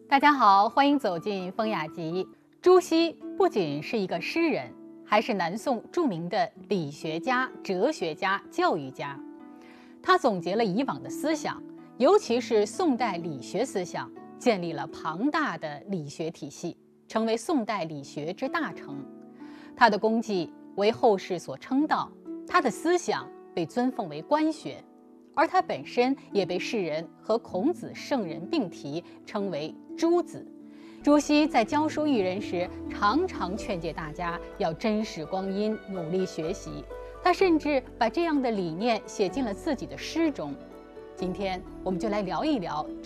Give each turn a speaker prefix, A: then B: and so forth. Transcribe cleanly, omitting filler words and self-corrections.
A: 大家好，欢迎走进风雅集。朱熹不仅是一个诗人，还是南宋著名的理学家、哲学家、教育家。他总结了以往的思想，尤其是宋代理学思想，建立了庞大的理学体系，成为宋代理学之大成。他的功绩为后世所称道，他的思想被尊奉为官学，而他本身也被世人和孔子圣人并提，称为朱子。朱熹在教书育人时，常常劝诫大家要珍视光阴，努力学习。他甚至把这样的理念写进了自己的诗中。今天我们就来聊一聊